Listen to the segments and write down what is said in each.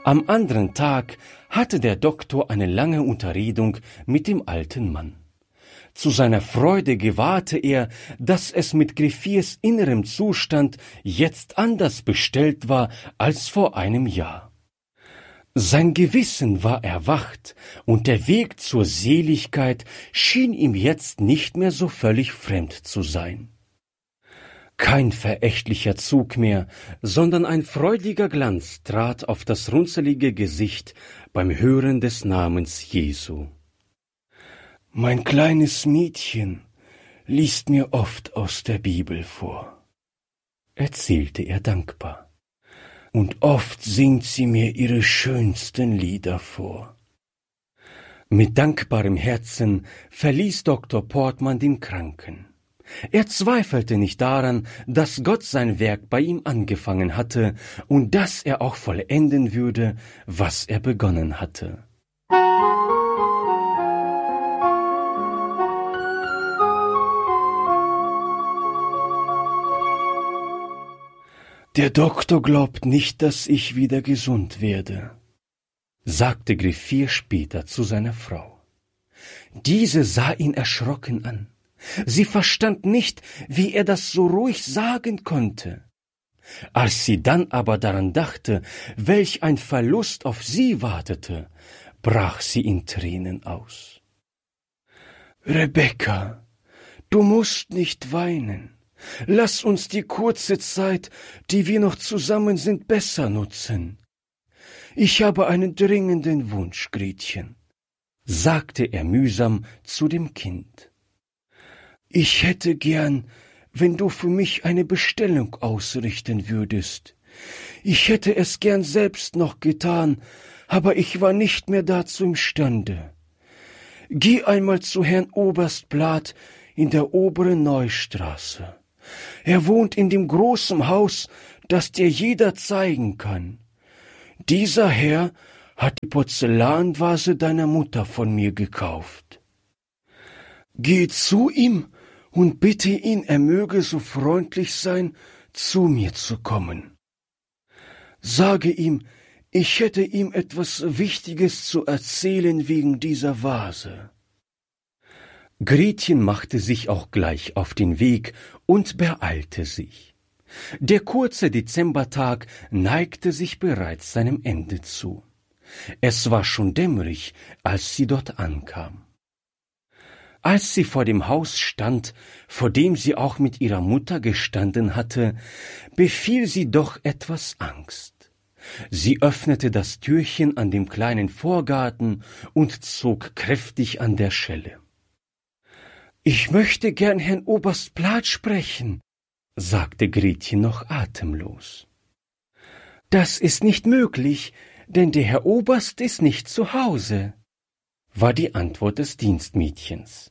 Am anderen Tag hatte der Doktor eine lange Unterredung mit dem alten Mann. Zu seiner Freude gewahrte er, dass es mit Griffiers innerem Zustand jetzt anders bestellt war als vor einem Jahr. Sein Gewissen war erwacht, und der Weg zur Seligkeit schien ihm jetzt nicht mehr so völlig fremd zu sein. Kein verächtlicher Zug mehr, sondern ein freudiger Glanz trat auf das runzelige Gesicht beim Hören des Namens Jesu. »Mein kleines Mädchen liest mir oft aus der Bibel vor«, erzählte er dankbar. »Und oft singt sie mir ihre schönsten Lieder vor.« Mit dankbarem Herzen verließ Dr. Portmann den Kranken. Er zweifelte nicht daran, dass Gott sein Werk bei ihm angefangen hatte und dass er auch vollenden würde, was er begonnen hatte. »Der Doktor glaubt nicht, dass ich wieder gesund werde«, sagte Griffier später zu seiner Frau. Diese sah ihn erschrocken an. Sie verstand nicht, wie er das so ruhig sagen konnte. Als sie dann aber daran dachte, welch ein Verlust auf sie wartete, brach sie in Tränen aus. »Rebekka, du musst nicht weinen. Lass uns die kurze Zeit, die wir noch zusammen sind, besser nutzen. Ich habe einen dringenden Wunsch, Gretchen«, sagte er mühsam zu dem Kind. »Ich hätte gern, wenn du für mich eine Bestellung ausrichten würdest. Ich hätte es gern selbst noch getan, aber ich war nicht mehr dazu imstande. Geh einmal zu Herrn Oberst Plath in der oberen Neustraße. Er wohnt in dem großen Haus, das dir jeder zeigen kann. Dieser Herr hat die Porzellanvase deiner Mutter von mir gekauft. Geh zu ihm und bitte ihn, er möge so freundlich sein, zu mir zu kommen. Sage ihm, ich hätte ihm etwas Wichtiges zu erzählen wegen dieser Vase.« Gretchen machte sich auch gleich auf den Weg und beeilte sich. Der kurze Dezembertag neigte sich bereits seinem Ende zu. Es war schon dämmerig, als sie dort ankam. Als sie vor dem Haus stand, vor dem sie auch mit ihrer Mutter gestanden hatte, befiel sie doch etwas Angst. Sie öffnete das Türchen an dem kleinen Vorgarten und zog kräftig an der Schelle. »Ich möchte gern Herrn Oberst Plath sprechen«, sagte Gretchen noch atemlos. »Das ist nicht möglich, denn der Herr Oberst ist nicht zu Hause«, war die Antwort des Dienstmädchens.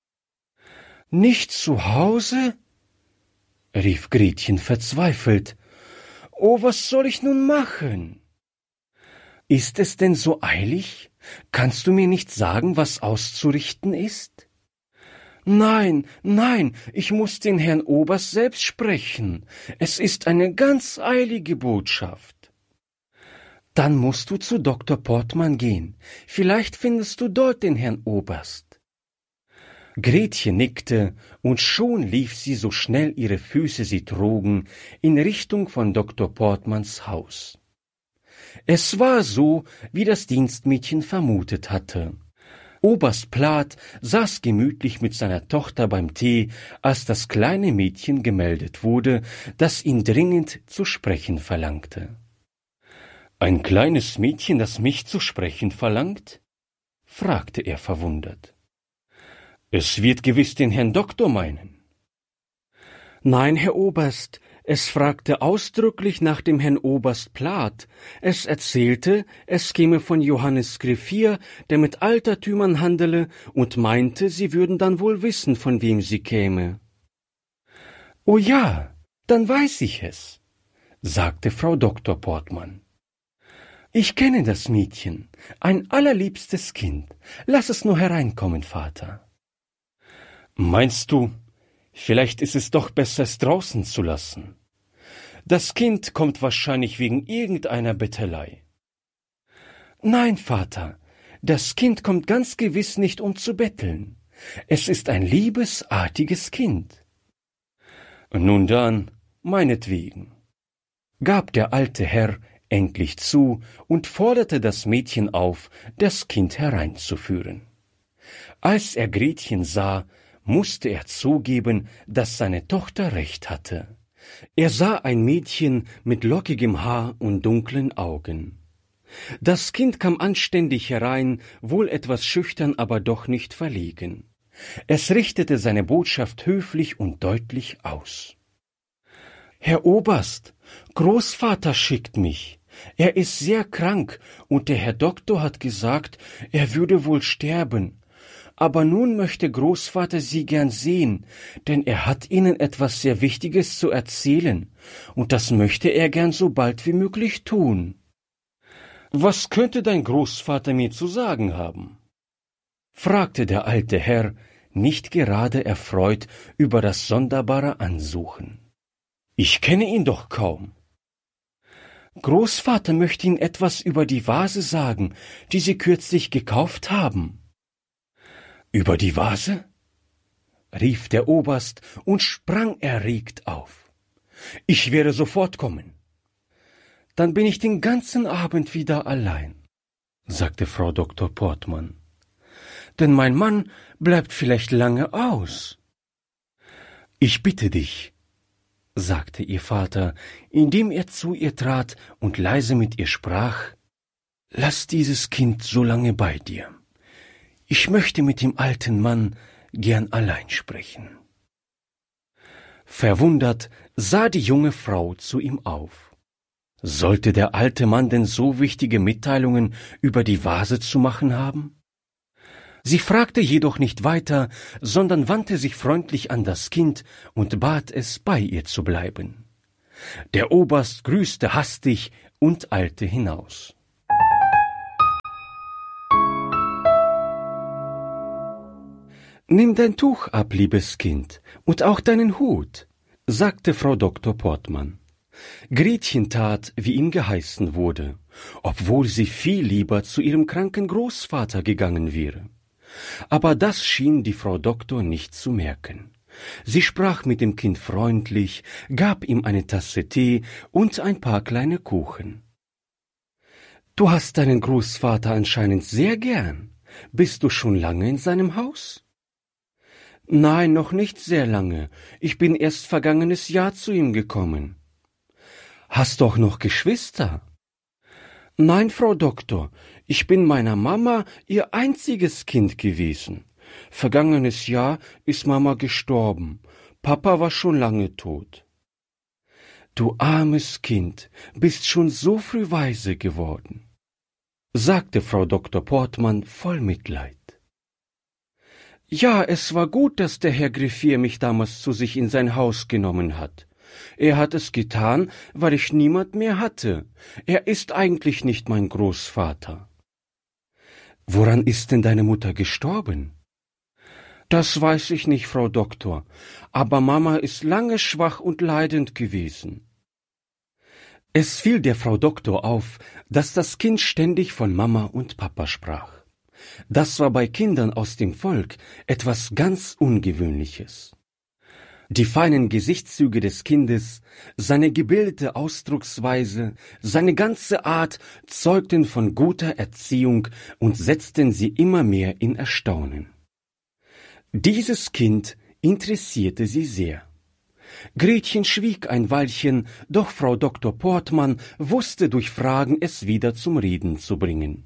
»Nicht zu Hause?« rief Gretchen verzweifelt. »Oh, was soll ich nun machen?« »Ist es denn so eilig? Kannst du mir nicht sagen, was auszurichten ist?« »Nein, nein, ich muß den Herrn Oberst selbst sprechen. Es ist eine ganz eilige Botschaft.« »Dann musst du zu Dr. Portmann gehen. Vielleicht findest du dort den Herrn Oberst.« Gretchen nickte, und schon lief sie, so schnell ihre Füße sie trugen, in Richtung von Dr. Portmanns Haus. Es war so, wie das Dienstmädchen vermutet hatte. Oberst Plath saß gemütlich mit seiner Tochter beim Tee, als das kleine Mädchen gemeldet wurde, das ihn dringend zu sprechen verlangte. »Ein kleines Mädchen, das mich zu sprechen verlangt?« fragte er verwundert. »Es wird gewiss den Herrn Doktor meinen.« »Nein, Herr Oberst, es fragte ausdrücklich nach dem Herrn Oberst Plath. Es erzählte, es käme von Johannes Griffier, der mit Altertümern handele, und meinte, Sie würden dann wohl wissen, von wem sie käme.« »Oh ja, dann weiß ich es«, sagte Frau Dr. Portmann. »Ich kenne das Mädchen, ein allerliebstes Kind. Lass es nur hereinkommen, Vater.« »Meinst du, vielleicht ist es doch besser, es draußen zu lassen? Das Kind kommt wahrscheinlich wegen irgendeiner Bettelei.« Nein, Vater, das Kind kommt ganz gewiss nicht, um zu betteln. Es ist ein liebes, artiges Kind. Nun dann, meinetwegen, gab der alte Herr endlich zu und forderte das Mädchen auf, das Kind hereinzuführen. Als er Gretchen sah, musste er zugeben, dass seine Tochter recht hatte. Er sah ein Mädchen mit lockigem Haar und dunklen Augen. Das Kind kam anständig herein, wohl etwas schüchtern, aber doch nicht verlegen. Es richtete seine Botschaft höflich und deutlich aus. »Herr Oberst, Großvater schickt mich. Er ist sehr krank, und der Herr Doktor hat gesagt, er würde wohl sterben. Aber nun möchte Großvater Sie gern sehen, denn er hat Ihnen etwas sehr Wichtiges zu erzählen, und das möchte er gern so bald wie möglich tun.« »Was könnte dein Großvater mir zu sagen haben?« fragte der alte Herr, nicht gerade erfreut über das sonderbare Ansuchen. »Ich kenne ihn doch kaum.« »Großvater möchte Ihnen etwas über die Vase sagen, die Sie kürzlich gekauft haben.« »Über die Vase?« rief der Oberst und sprang erregt auf. »Ich werde sofort kommen.« »Dann bin ich den ganzen Abend wieder allein«, sagte Frau Dr. Portmann. »Denn mein Mann bleibt vielleicht lange aus.« »Ich bitte dich«, sagte ihr Vater, indem er zu ihr trat und leise mit ihr sprach, »lass dieses Kind so lange bei dir. Ich möchte mit dem alten Mann gern allein sprechen.« Verwundert sah die junge Frau zu ihm auf. Sollte der alte Mann denn so wichtige Mitteilungen über die Vase zu machen haben? Sie fragte jedoch nicht weiter, sondern wandte sich freundlich an das Kind und bat es, bei ihr zu bleiben. Der Oberst grüßte hastig und eilte hinaus. »Nimm dein Tuch ab, liebes Kind, und auch deinen Hut«, sagte Frau Dr. Portmann. Gretchen tat, wie ihm geheißen wurde, obwohl sie viel lieber zu ihrem kranken Großvater gegangen wäre. Aber das schien die Frau Doktor nicht zu merken. Sie sprach mit dem Kind freundlich, gab ihm eine Tasse Tee und ein paar kleine Kuchen. »Du hast deinen Großvater anscheinend sehr gern. Bist du schon lange in seinem Haus?« »Nein, noch nicht sehr lange. Ich bin erst vergangenes Jahr zu ihm gekommen.« »Hast du auch noch Geschwister?« »Nein, Frau Doktor, ich bin meiner Mama ihr einziges Kind gewesen. Vergangenes Jahr ist Mama gestorben. Papa war schon lange tot.« »Du armes Kind, bist schon so früh weise geworden«, sagte Frau Dr. Portmann voll Mitleid. »Ja, es war gut, dass der Herr Griffier mich damals zu sich in sein Haus genommen hat. Er hat es getan, weil ich niemand mehr hatte. Er ist eigentlich nicht mein Großvater.« »Woran ist denn deine Mutter gestorben?« »Das weiß ich nicht, Frau Doktor, aber Mama ist lange schwach und leidend gewesen.« Es fiel der Frau Doktor auf, dass das Kind ständig von Mama und Papa sprach. Das war bei Kindern aus dem Volk etwas ganz Ungewöhnliches. Die feinen Gesichtszüge des Kindes, seine gebildete Ausdrucksweise, seine ganze Art zeugten von guter Erziehung und setzten sie immer mehr in Erstaunen. Dieses Kind interessierte sie sehr. Gretchen schwieg ein Weilchen, doch Frau Dr. Portmann wusste durch Fragen es wieder zum Reden zu bringen.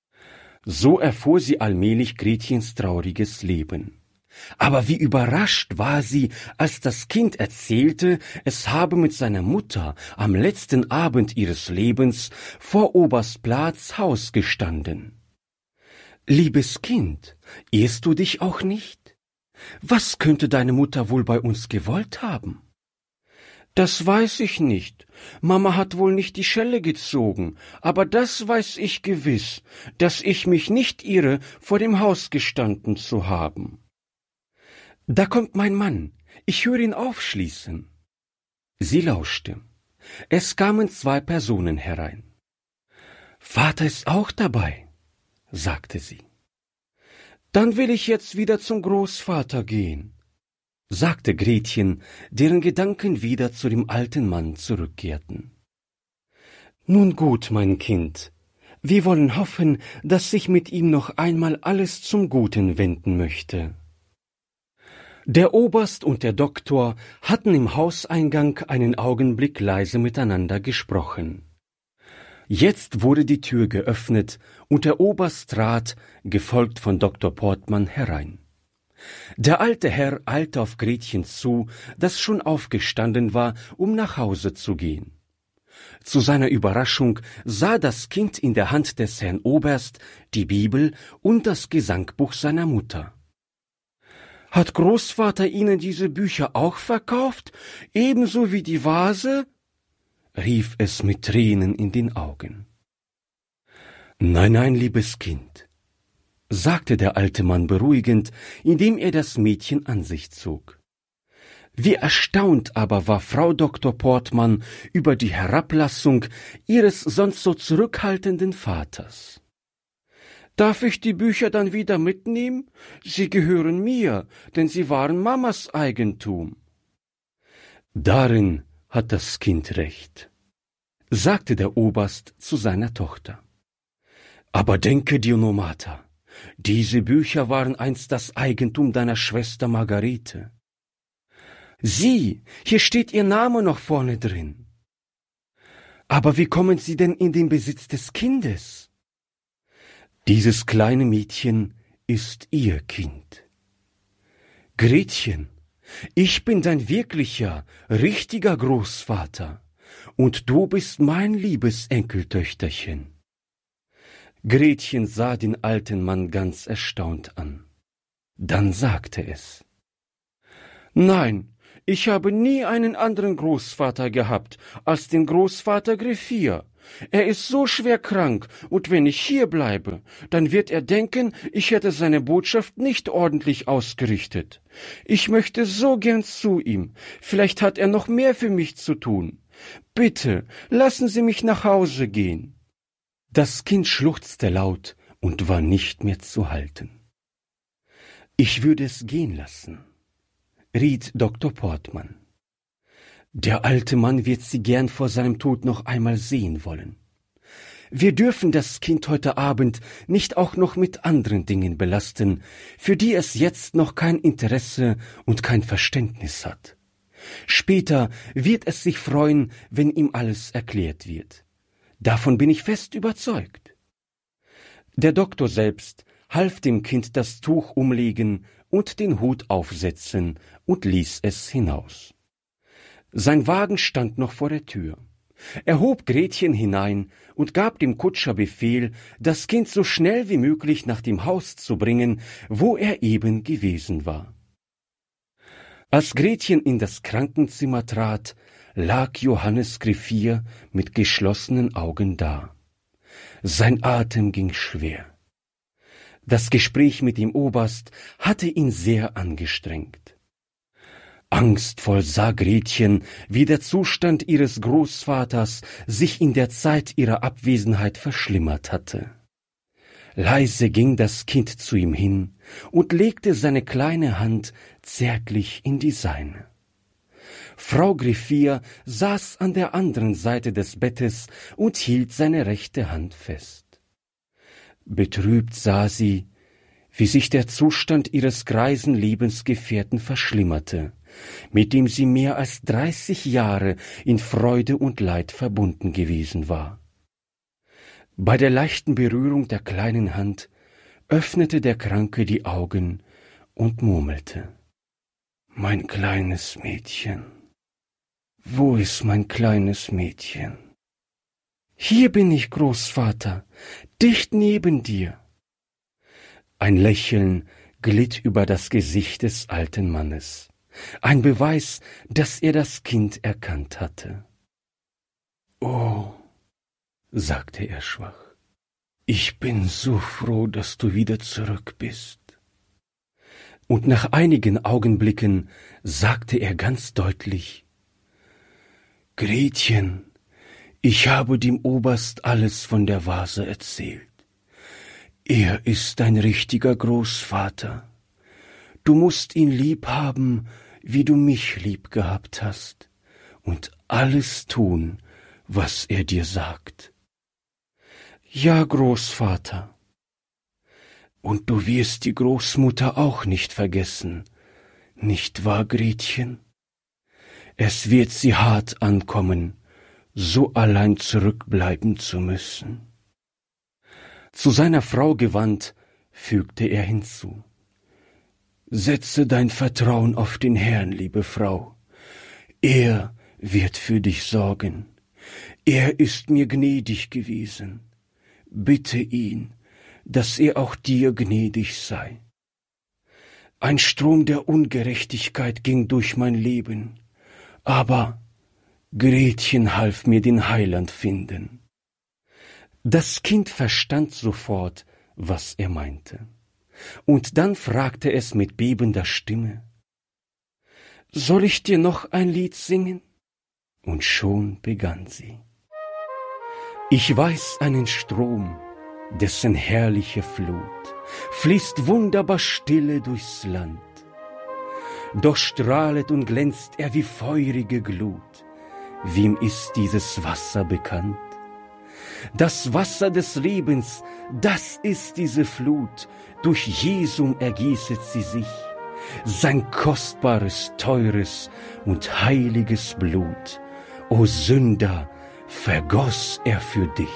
So erfuhr sie allmählich Gretchens trauriges Leben. Aber wie überrascht war sie, als das Kind erzählte, es habe mit seiner Mutter am letzten Abend ihres Lebens vor Oberst Platz Haus gestanden. »Liebes Kind, irrst du dich auch nicht? Was könnte deine Mutter wohl bei uns gewollt haben?« »Das weiß ich nicht. Mama hat wohl nicht die Schelle gezogen, aber das weiß ich gewiss, dass ich mich nicht irre, vor dem Haus gestanden zu haben.« »Da kommt mein Mann. Ich höre ihn aufschließen.« Sie lauschte. Es kamen 2 Personen herein. Vater ist auch dabei, sagte sie. Dann will ich jetzt wieder zum Großvater gehen, sagte Gretchen, deren Gedanken wieder zu dem alten Mann zurückkehrten. Nun gut, mein Kind, wir wollen hoffen, dass sich mit ihm noch einmal alles zum Guten wenden möchte. Der Oberst und der Doktor hatten im Hauseingang einen Augenblick leise miteinander gesprochen. Jetzt wurde die Tür geöffnet und der Oberst trat, gefolgt von Dr. Portmann, herein. Der alte Herr eilte auf Gretchen zu, das schon aufgestanden war, um nach Hause zu gehen. Zu seiner Überraschung sah das Kind in der Hand des Herrn Oberst die Bibel und das Gesangbuch seiner Mutter. »Hat Großvater Ihnen diese Bücher auch verkauft, ebenso wie die Vase?« rief es mit Tränen in den Augen. »Nein, nein, liebes Kind«, sagte der alte Mann beruhigend, indem er das Mädchen an sich zog. Wie erstaunt aber war Frau Dr. Portmann über die Herablassung ihres sonst so zurückhaltenden Vaters. »Darf ich die Bücher dann wieder mitnehmen? Sie gehören mir, denn sie waren Mamas Eigentum.« »Darin hat das Kind recht«, sagte der Oberst zu seiner Tochter. »Aber denke dir nur, Martha, diese Bücher waren einst das Eigentum deiner Schwester Margarete. Sieh, hier steht ihr Name noch vorne drin. Aber wie kommen sie denn in den Besitz des Kindes? Dieses kleine Mädchen ist ihr Kind. Gretchen, ich bin dein wirklicher, richtiger Großvater, und du bist mein liebes Enkeltöchterchen.« Gretchen sah den alten Mann ganz erstaunt an. Dann sagte es: »Nein, ich habe nie einen anderen Großvater gehabt als den Großvater Griffier. Er ist so schwer krank, und wenn ich hier bleibe, dann wird er denken, ich hätte seine Botschaft nicht ordentlich ausgerichtet. Ich möchte so gern zu ihm, vielleicht hat er noch mehr für mich zu tun. Bitte, lassen Sie mich nach Hause gehen.« Das Kind schluchzte laut und war nicht mehr zu halten. »Ich würde es gehen lassen«, riet Dr. Portmann. »Der alte Mann wird Sie gern vor seinem Tod noch einmal sehen wollen. Wir dürfen das Kind heute Abend nicht auch noch mit anderen Dingen belasten, für die es jetzt noch kein Interesse und kein Verständnis hat. Später wird es sich freuen, wenn ihm alles erklärt wird. Davon bin ich fest überzeugt.« Der Doktor selbst half dem Kind das Tuch umlegen und den Hut aufsetzen und ließ es hinaus. Sein Wagen stand noch vor der Tür. Er hob Gretchen hinein und gab dem Kutscher Befehl, das Kind so schnell wie möglich nach dem Haus zu bringen, wo er eben gewesen war. Als Gretchen in das Krankenzimmer trat, lag Johannes Griffier mit geschlossenen Augen da. Sein Atem ging schwer. Das Gespräch mit dem Oberst hatte ihn sehr angestrengt. Angstvoll sah Gretchen, wie der Zustand ihres Großvaters sich in der Zeit ihrer Abwesenheit verschlimmert hatte. Leise ging das Kind zu ihm hin und legte seine kleine Hand zärtlich in die seine. Frau Griffier saß an der anderen Seite des Bettes und hielt seine rechte Hand fest. Betrübt sah sie, wie sich der Zustand ihres greisen Lebensgefährten verschlimmerte, mit dem sie mehr als 30 Jahre in Freude und Leid verbunden gewesen war. Bei der leichten Berührung der kleinen Hand öffnete der Kranke die Augen und murmelte: »Mein kleines Mädchen, wo ist mein kleines Mädchen?« »Hier bin ich, Großvater, dicht neben dir.« Ein Lächeln glitt über das Gesicht des alten Mannes, ein Beweis, dass er das Kind erkannt hatte. »Oh«, sagte er schwach, »ich bin so froh, dass du wieder zurück bist.« Und nach einigen Augenblicken sagte er ganz deutlich: »Gretchen, Ich habe dem Oberst alles von der Vase erzählt. Er ist ein richtiger Großvater. Du musst ihn lieb haben, wie du mich lieb gehabt hast, und alles tun, was er dir sagt. Ja, Großvater. Und du wirst die Großmutter auch nicht vergessen, nicht wahr, Gretchen? Es wird sie hart ankommen, so allein zurückbleiben zu müssen. Zu seiner Frau gewandt, fügte er hinzu: Setze dein Vertrauen auf den Herrn, liebe Frau. Er wird für dich sorgen. Er ist mir gnädig gewesen. Bitte ihn, dass er auch dir gnädig sei. Ein Strom der Ungerechtigkeit ging durch mein Leben, aber Gretchen half mir den Heiland finden. Das Kind verstand sofort, was er meinte, und dann fragte es mit bebender Stimme: Soll ich dir noch ein Lied singen? Und schon begann sie: Ich weiß einen Strom, dessen herrliche Flut fließt wunderbar stille durchs Land. Doch strahlet und glänzt er wie feurige Glut. Wem ist dieses Wasser bekannt? Das Wasser des Lebens, das ist diese Flut. Durch Jesum ergießet sie sich, sein kostbares, teures und heiliges Blut. O Sünder, vergoss er für dich.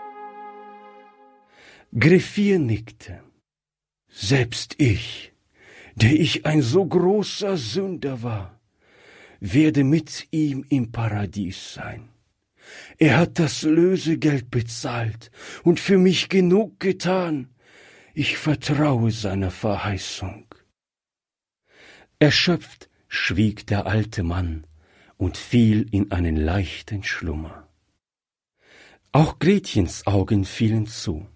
Griffier nickte. Selbst ich, der ich ein so großer Sünder war, werde mit ihm im Paradies sein. Er hat das Lösegeld bezahlt und für mich genug getan. Ich vertraue seiner Verheißung. Erschöpft schwieg der alte Mann und fiel in einen leichten Schlummer. Auch Gretchens Augen fielen zu.